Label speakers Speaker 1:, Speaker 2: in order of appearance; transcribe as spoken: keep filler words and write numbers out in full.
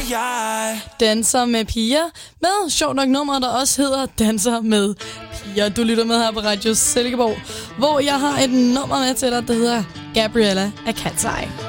Speaker 1: jeg.
Speaker 2: Danser med piger, med sjovt nok nummer, der også hedder Danser med piger. Du lytter med her på Radio Silkeborg, hvor jeg har et nummer med til dig, der hedder Gabriella af Cat's Eye.